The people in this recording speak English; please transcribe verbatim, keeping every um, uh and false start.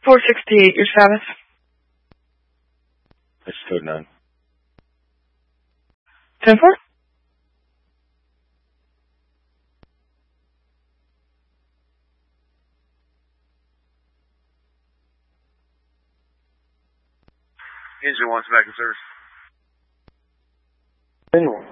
four sixty-eight, your status. It's code nine. ten four? Engine one's back in service. Engine one.